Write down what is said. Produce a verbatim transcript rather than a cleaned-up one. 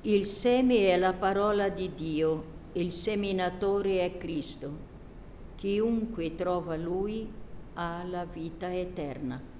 Il seme è la parola di Dio, il seminatore è Cristo. Chiunque trova Lui ha la vita eterna.